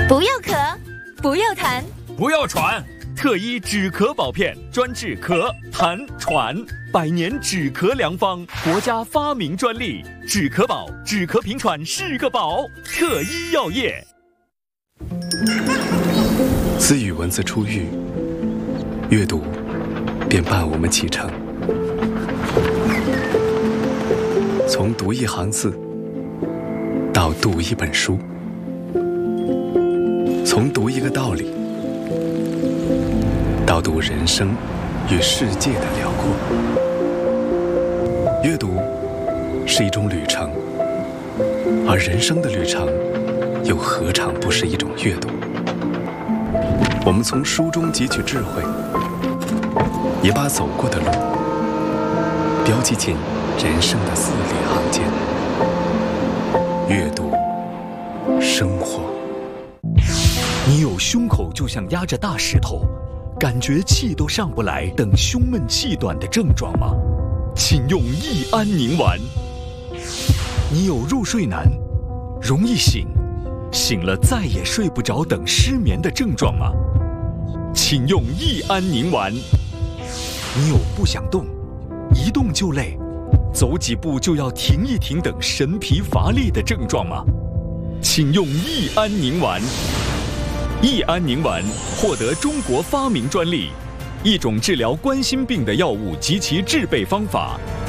不要咳，不要痰， 不要喘，特医止咳宝片，专治咳、痰、喘，100年止咳良方，国家发明专利，止咳宝，止咳平喘是个宝，特医药业。 自与文字初遇，阅读便伴我们启程。从读一行字，到读一本书，从读一个道理，到读人生与世界的辽阔。阅读是一种旅程，而人生的旅程又何尝不是一种阅读？我们从书中汲取智慧，也把走过的路标记进人生的字里行间。阅读，生活。 你有胸口就像压着大石头，感觉气都上不来等胸闷气短的症状吗？请用益安宁丸。你有入睡难、容易醒、醒了再也睡不着等失眠的症状吗？请用益安宁丸。你有不想动、一动就累、走几步就要停一停等神疲乏力的症状吗？请用益安宁丸。益安宁丸获得中国发明专利，一种治疗冠心病的药物及其制备方法，